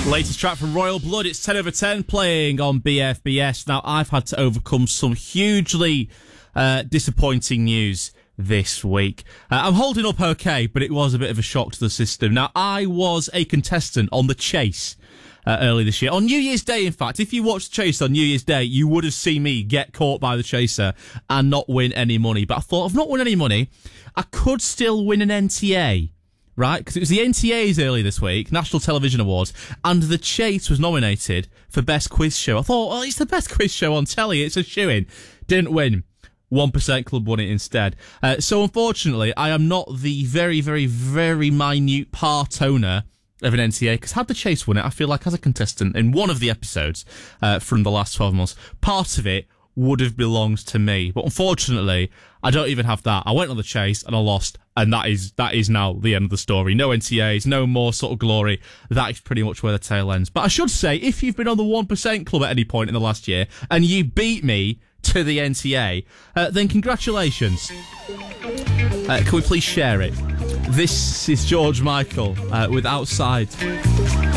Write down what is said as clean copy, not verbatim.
Latest track from Royal Blood, it's 10 over 10 playing on BFBS. Now, I've had to overcome some hugely disappointing news this week. I'm holding up okay, but it was a bit of a shock to the system. Now, I was a contestant on The Chase early this year. On New Year's Day, in fact, if you watched The Chase on New Year's Day, you would have seen me get caught by the chaser and not win any money. But I thought, I've not won any money, I could still win an NTA. Right, because it was the NTAs early this week, National Television Awards, and The Chase was nominated for Best Quiz Show. I thought, well, it's the best quiz show on telly, it's a shoo-in. Didn't win. 1% Club won it instead. So unfortunately, I am not the very, very, very minute part owner of an NTA, because had The Chase won it, I feel like as a contestant in one of the episodes from the last 12 months, part of it would have belonged to me. But unfortunately, I don't even have that. I went on The Chase and I lost, and that is now the end of the story. No NTAs, no more sort of glory. That is pretty much where the tail ends. But I should say, if you've been on the 1% Club at any point in the last year and you beat me to the NTA, then congratulations. Can we please share it? This is George Michael with Outside.